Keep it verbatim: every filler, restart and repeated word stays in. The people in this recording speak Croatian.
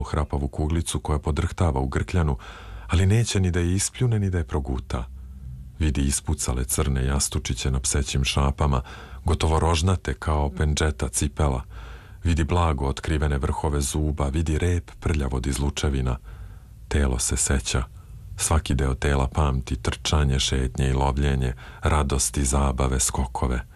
hrapavu kuglicu koja podrhtava u grkljanu, ali neće ni da je ispljune ni da je proguta. Vidi ispucale crne jastučiće na psećim šapama, gotovo rožnate kao pendžeta cipela. Vidi blago otkrivene vrhove zuba, vidi rep prljav od izlučevina. Telo se seća. Svaki deo tela pamti trčanje, šetnje i lovljenje, radosti, zabave, skokove.